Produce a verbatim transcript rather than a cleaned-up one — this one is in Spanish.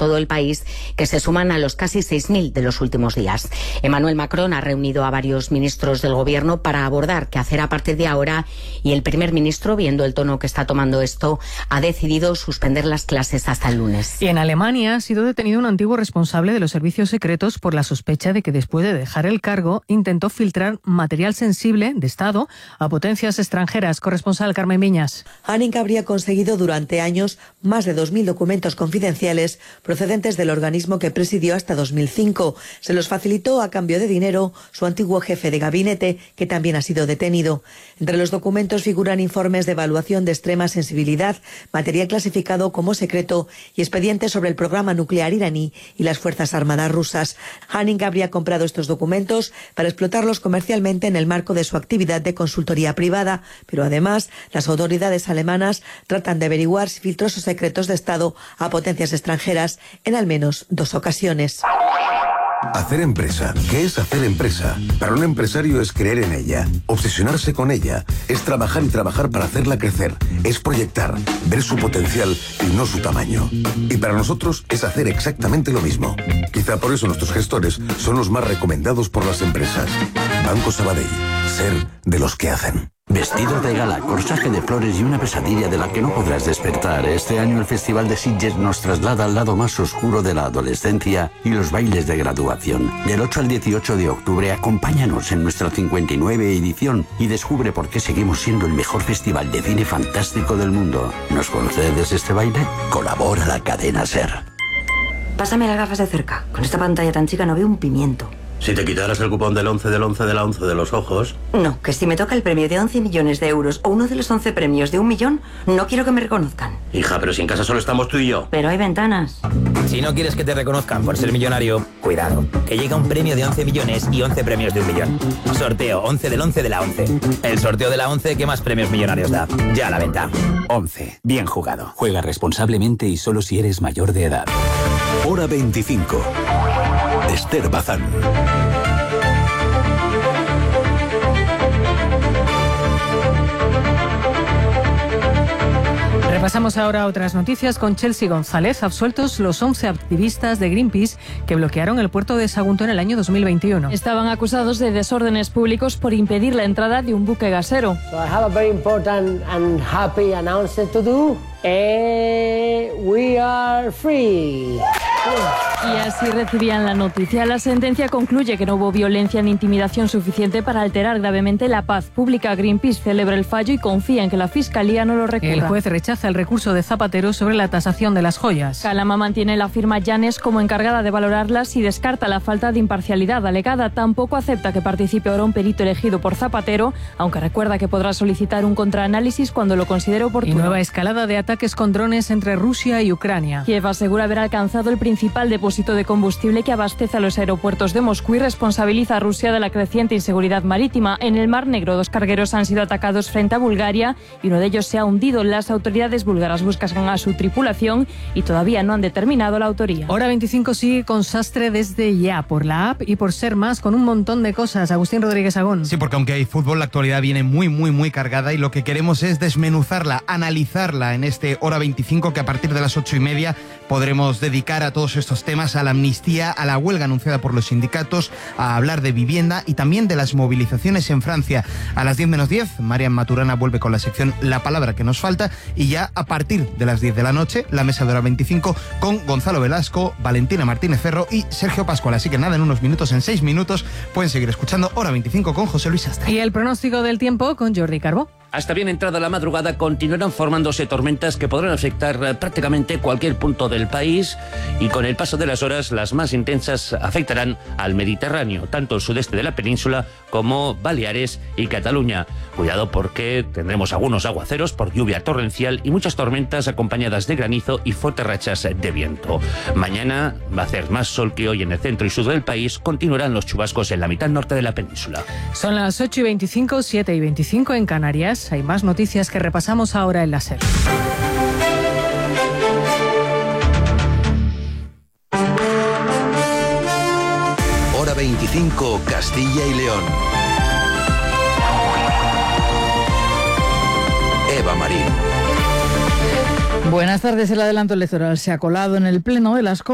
todo el país, que se suman a los casi seis mil de los últimos días. Emmanuel Macron ha reunido a varios ministros del gobierno para abordar qué hacer a partir de ahora, y el primer ministro, viendo el tono que está tomando esto, ha decidido suspender las clases hasta el lunes. Y en Alemania ha sido detenido un antiguo responsable de los servicios secretos por la sospecha de que después de dejar el cargo intentó filtrar material sensible de Estado a potencias extranjeras. Corresponsal Carmen Viñas. Hanning habría conseguido durante años más de dos mil documentos confidenciales procedentes del organismo que presidió hasta dos mil cinco. Se los facilitó a cambio de dinero su antiguo jefe de gabinete, que también ha sido detenido. Entre los documentos figuran informes de evaluación de extrema sensibilidad, material clasificado como secreto y expedientes sobre el programa nuclear iraní y las Fuerzas Armadas rusas. Hanning habría comprado estos documentos para explotarlos comercialmente en el marco de su actividad de consultoría privada, pero además las autoridades alemanas tratan de averiguar si filtró sus secretos de Estado a potencias extranjeras en al menos dos ocasiones. Hacer empresa. ¿Qué es hacer empresa? Para un empresario es creer en ella, obsesionarse con ella, es trabajar y trabajar para hacerla crecer, es proyectar, ver su potencial y no su tamaño. Y para nosotros es hacer exactamente lo mismo. Quizá por eso nuestros gestores son los más recomendados por las empresas. Banco Sabadell. Ser de los que hacen. Vestido de gala, corsaje de flores y una pesadilla de la que no podrás despertar. Este año el Festival de Sitges nos traslada al lado más oscuro de la adolescencia y los bailes de graduación. Del ocho al dieciocho de octubre, acompáñanos en nuestra cincuenta y nueve edición y descubre por qué seguimos siendo el mejor festival de cine fantástico del mundo. ¿Nos concedes este baile? Colabora la cadena SER. Pásame las gafas de cerca. Con esta pantalla tan chica no veo un pimiento. Si te quitaras el cupón del once del once de la once de los ojos... No, que si me toca el premio de once millones de euros o uno de los once premios de un millón, no quiero que me reconozcan. Hija, pero si en casa solo estamos tú y yo. Pero hay ventanas. Si no quieres que te reconozcan por ser millonario, cuidado, que llega un premio de once millones y once premios de un millón. Sorteo once del once de la once. El sorteo de la once que más premios millonarios da. Ya a la venta. once. Bien jugado. Juega responsablemente y solo si eres mayor de edad. Hora veinticinco. Esther Bazán. Repasamos ahora otras noticias con Chelsea González. Absueltos los once activistas de Greenpeace que bloquearon el puerto de Sagunto en el año dos mil veintiuno. Estaban acusados de desórdenes públicos por impedir la entrada de un buque gasero. So I have a very important and happy announcement to do. Eh, we are free. Y así recibían la noticia. La sentencia concluye que no hubo violencia ni intimidación suficiente para alterar gravemente la paz pública. Greenpeace celebra el fallo y confía en que la Fiscalía no lo recurra. El juez rechaza el recurso de Zapatero sobre la tasación de las joyas. Calama mantiene la firma Llanes como encargada de valorarlas y descarta la falta de imparcialidad alegada. Tampoco acepta que participe ahora un perito elegido por Zapatero, aunque recuerda que podrá solicitar un contraanálisis cuando lo considere oportuno. Y nueva escalada de ataques con drones entre Rusia y Ucrania. Kiev asegura haber alcanzado el principal depósito de combustible que abastece a los aeropuertos de Moscú y responsabiliza a Rusia de la creciente inseguridad marítima. En el Mar Negro, dos cargueros han sido atacados frente a Bulgaria y uno de ellos se ha hundido. Las autoridades búlgaras buscan a su tripulación y todavía no han determinado la autoría. Hora veinticinco sigue con Sastre desde ya, por la app y por Ser Más, con un montón de cosas. Agustín Rodríguez Agón. Sí, porque aunque hay fútbol, la actualidad viene muy, muy, muy cargada y lo que queremos es desmenuzarla, analizarla en este Hora veinticinco, que a partir de las ocho y media podremos dedicar a todos estos temas, a la amnistía, a la huelga anunciada por los sindicatos, a hablar de vivienda y también de las movilizaciones en Francia. A las diez menos diez, Marian Maturana vuelve con la sección La Palabra que nos falta, y ya a partir de las diez de la noche, la mesa de Hora veinticinco con Gonzalo Velasco, Valentina Martínez Ferro y Sergio Pascual. Así que nada, en unos minutos, en seis minutos, pueden seguir escuchando Hora veinticinco con José Luis Sastre. Y el pronóstico del tiempo con Jordi Carbó. Hasta bien entrada la madrugada continuarán formándose tormentas que podrán afectar prácticamente cualquier punto del país, y con el paso de las horas las más intensas afectarán al Mediterráneo, tanto el sudeste de la península como Baleares y Cataluña. Cuidado porque tendremos algunos aguaceros por lluvia torrencial y muchas tormentas acompañadas de granizo y fuertes rachas de viento. Mañana va a hacer más sol que hoy en el centro y sur del país. Continuarán los chubascos en la mitad norte de la península. Son las ocho y veinticinco, siete y veinticinco en Canarias. Hay más noticias que repasamos ahora en la SER. Hora veinticinco, Castilla y León. Eva Marín. Buenas tardes. El adelanto electoral se ha colado en el Pleno de las Cortes